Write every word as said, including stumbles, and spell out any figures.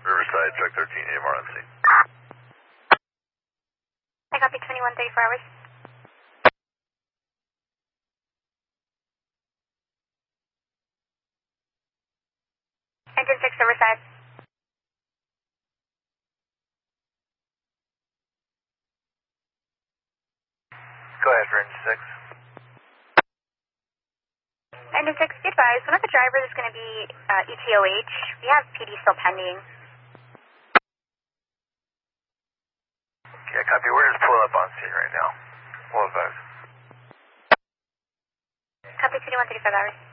Riverside, truck thirteen, A M R M C. I copy twenty-one thirty-four hours. Engine six, Riverside. Go ahead for engine six. Engine six, be advised, one of the drivers is going to be uh, E T O H. We have P D still pending. Yeah, copy. We're just pulling up on scene right now. Full advice. Copy twenty-one thirty-five hours.